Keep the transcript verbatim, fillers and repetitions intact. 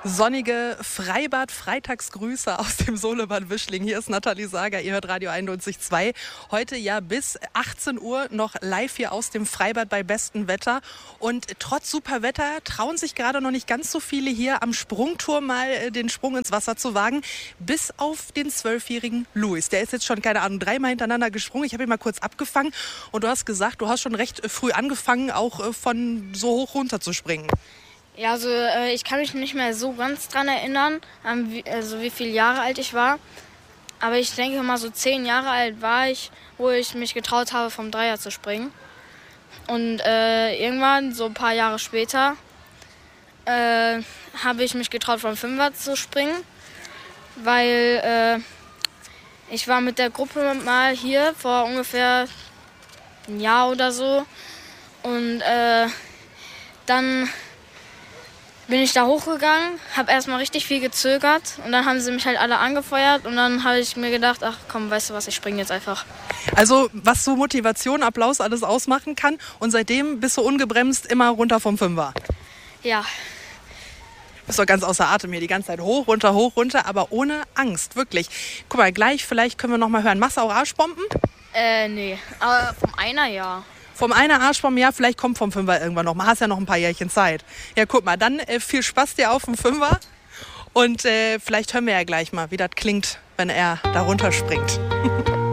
Sonnige Freibad-Freitagsgrüße aus dem Solebad Wischling. Hier ist Nathalie Sager, ihr hört Radio einundneunzig Komma zwei. Heute ja bis achtzehn Uhr noch live hier aus dem Freibad bei bestem Wetter. Und trotz super Wetter trauen sich gerade noch nicht ganz so viele hier am Sprungturm mal den Sprung ins Wasser zu wagen. Bis auf den zwölfjährigen Luis. Der ist jetzt schon, keine Ahnung, dreimal hintereinander gesprungen. Ich habe ihn mal kurz abgefangen. Und du hast gesagt, du hast schon recht früh angefangen, auch von so hoch runter zu springen. Ja, also äh, ich kann mich nicht mehr so ganz dran erinnern, an wie, also wie viele Jahre alt ich war. Aber ich denke mal, so zehn Jahre alt war ich, wo ich mich getraut habe, vom Dreier zu springen. Und äh, irgendwann, so ein paar Jahre später, äh, habe ich mich getraut, vom Fünfer zu springen. Weil äh, ich war mit der Gruppe mal hier vor ungefähr ein Jahr oder so. Und äh, dann bin ich da hochgegangen, habe erstmal richtig viel gezögert und dann haben sie mich halt alle angefeuert und dann habe ich mir gedacht, ach komm, weißt du was, ich springe jetzt einfach. Also was so Motivation, Applaus alles ausmachen kann und seitdem bist du ungebremst immer runter vom Fünfer? Ja. Du bist doch ganz außer Atem hier, die ganze Zeit hoch, runter, hoch, runter, aber ohne Angst, wirklich. Guck mal, gleich, vielleicht können wir noch mal hören, machst du auch Arschbomben? Äh, nee, aber vom Einer ja. Vom einer Arschbomben, ja, vielleicht kommt vom Fünfer irgendwann noch mal. Hast ja noch ein paar Jährchen Zeit. Ja, guck mal, dann äh, viel Spaß dir auf dem Fünfer. Und äh, vielleicht hören wir ja gleich mal, wie das klingt, wenn er da runterspringt.